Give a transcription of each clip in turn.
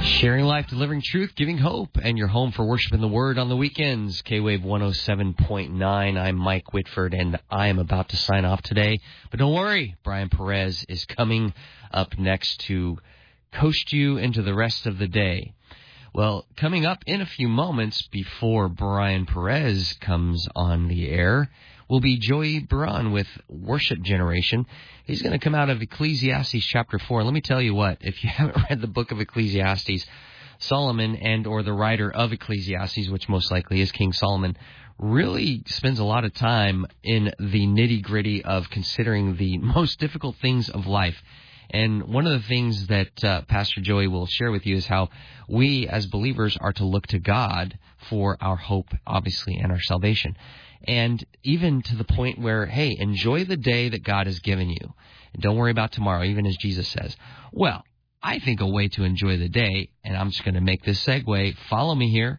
Sharing life, delivering truth, giving hope, and your home for worship and the Word on the weekends. K-Wave 107.9. I'm Mike Whitford, and I am about to sign off today. But don't worry, Brian Perez is coming up next to coast you into the rest of the day. Well, coming up in a few moments before Brian Perez comes on the air will be Joey Buran with Worship Generation. He's going to come out of Ecclesiastes chapter 4. Let me tell you what, if you haven't read the book of Ecclesiastes, Solomon and or the writer of Ecclesiastes, which most likely is King Solomon, really spends a lot of time in the nitty-gritty of considering the most difficult things of life. And one of the things that Pastor Joey will share with you is how we as believers are to look to God for our hope, obviously, and our salvation. And even to the point where, hey, enjoy the day that God has given you. And don't worry about tomorrow, even as Jesus says. Well, I think a way to enjoy the day, and I'm just going to make this segue, follow me here,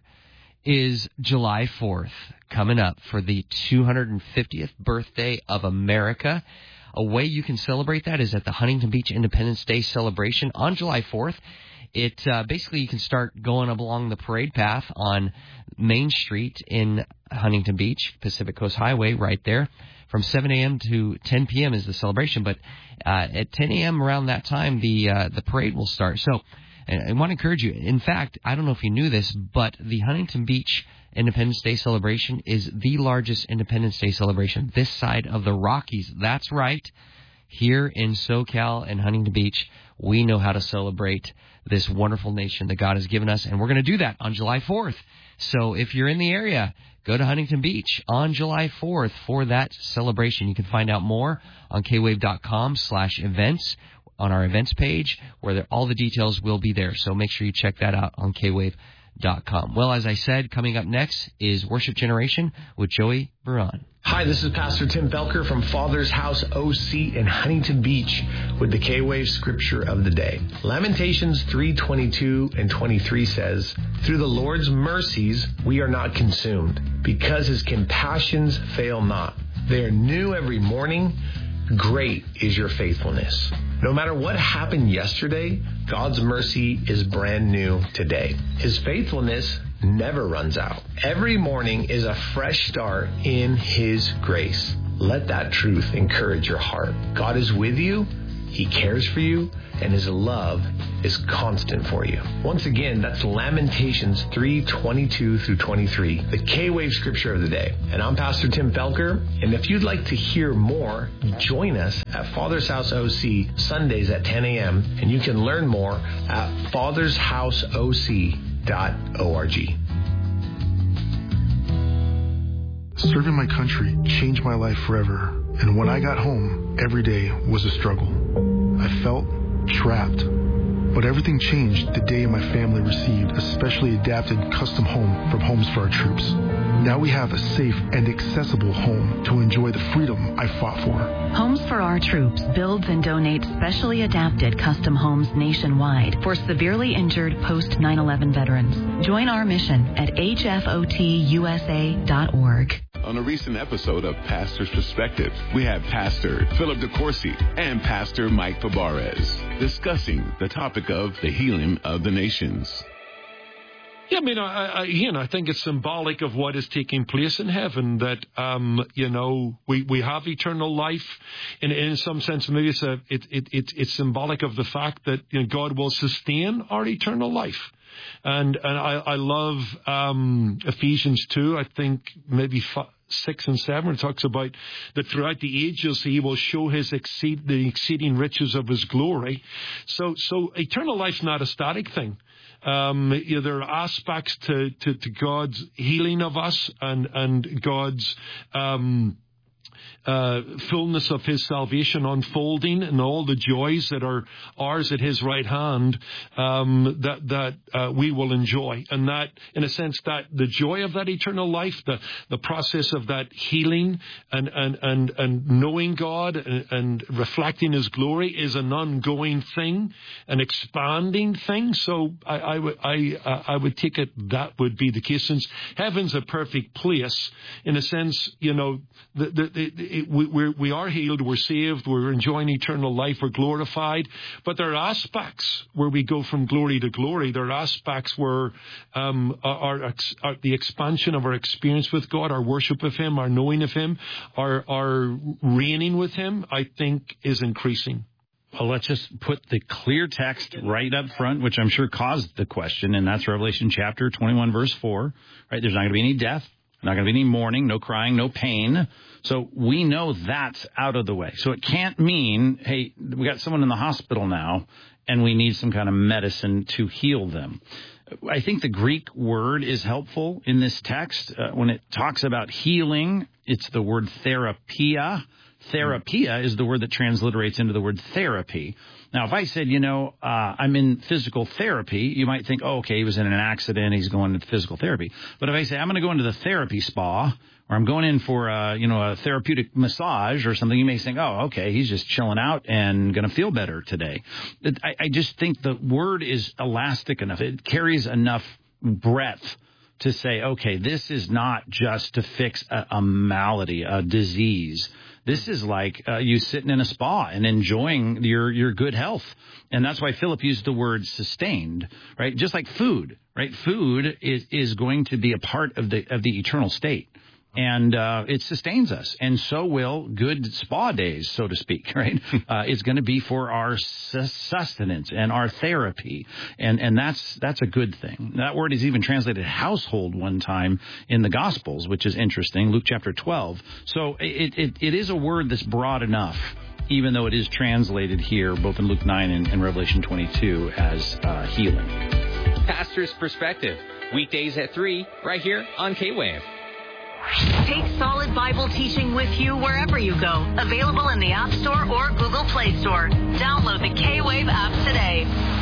is July 4th, coming up for the 250th birthday of America. A way you can celebrate that is at the Huntington Beach Independence Day celebration on July 4th. It basically, you can start going along the parade path on Main Street in Huntington Beach, Pacific Coast Highway, right there. From 7 a.m. to 10 p.m. is the celebration, but at 10 a.m. around that time, the parade will start. So I want to encourage you. In fact, I don't know if you knew this, but the Huntington Beach Independence Day celebration is the largest Independence Day celebration this side of the Rockies. That's right. Here in SoCal and Huntington Beach, we know how to celebrate this wonderful nation that God has given us, and we're going to do that on July 4th. So if you're in the area, go to Huntington Beach on July 4th for that celebration. You can find out more on kwave.com/events on our events page, where all the details will be there. So make sure you check that out on kwave.com. Well, as I said, coming up next is Worship Generation with Joey Buran. Hi, this is Pastor Tim Felker from Father's House OC in Huntington Beach with the K-Wave Scripture of the Day. Lamentations 3:22 and 23 says, "Through the Lord's mercies we are not consumed, because his compassions fail not. They are new every morning. Great is your faithfulness." No matter what happened yesterday, God's mercy is brand new today. His faithfulness never runs out. Every morning is a fresh start in his grace. Let that truth encourage your heart. God is with you, he cares for you, and his love is constant for you. Once again, that's Lamentations 3:22 through 23, the K-Wave Scripture of the Day. And I'm Pastor Tim Felker, and if you'd like to hear more, join us at Father's House OC Sundays at 10 a.m., and you can learn more at fathershouseoc.org. Serving my country changed my life forever, and when I got home, every day was a struggle. I felt trapped. But everything changed the day my family received a specially adapted custom home from Homes for Our Troops. Now we have a safe and accessible home to enjoy the freedom I fought for. Homes for Our Troops builds and donates specially adapted custom homes nationwide for severely injured post-9/11 veterans. Join our mission at hfotusa.org. On a recent episode of Pastor's Perspective, we have Pastor Philip DeCourcy and Pastor Mike Fabarez discussing the topic of the healing of the nations. Yeah, I think it's symbolic of what is taking place in heaven, that, we have eternal life. In some sense, maybe it's symbolic of the fact that God will sustain our eternal life. And I love Ephesians 2, I think maybe 6 and 7, it talks about that throughout the ages he will show the exceeding riches of his glory. So eternal life's not a static thing. There are aspects to God's healing of us and God's fullness of his salvation unfolding and all the joys that are ours at his right hand, that we will enjoy. And that, in a sense, that the joy of that eternal life, the process of that healing and knowing God and reflecting his glory is an ongoing thing, an expanding thing. So I would take it that would be the case, since heaven's a perfect place. In a sense, we are healed, we're saved, we're enjoying eternal life, we're glorified. But there are aspects where we go from glory to glory. There are aspects where the expansion of our experience with God, our worship of Him, our knowing of Him, our reigning with Him, I think is increasing. Well, let's just put the clear text right up front, which I'm sure caused the question, and that's Revelation chapter 21, verse 4. Right? There's not going to be any death, not going to be any mourning, no crying, no pain. So we know that's out of the way. So it can't mean, hey, we got someone in the hospital now, and we need some kind of medicine to heal them. I think the Greek word is helpful in this text. When it talks about healing, it's the word therapia. Therapia is the word that transliterates into the word therapy. Now, if I said, I'm in physical therapy, you might think, oh, okay, he was in an accident, he's going into physical therapy. But if I say I'm going to go into the therapy spa, or I'm going in for a therapeutic massage or something, you may think, oh, okay, he's just chilling out and going to feel better today. I just think the word is elastic enough. It carries enough breadth to say, okay, this is not just to fix a malady, a disease. This is like you sitting in a spa and enjoying your good health. And that's why Philip used the word sustained, right? Just like food, right? Food is going to be a part of the eternal state. And it sustains us. And so will good spa days, so to speak, right? It's going to be for our sustenance and our therapy. And that's a good thing. That word is even translated household one time in the Gospels, which is interesting, Luke chapter 12. So it is a word that's broad enough, even though it is translated here, both in Luke 9 and Revelation 22, as healing. Pastor's Perspective, weekdays at 3, right here on K-Wave. Take solid Bible teaching with you wherever you go. Available in the App Store or Google Play Store. Download the K-Wave app today.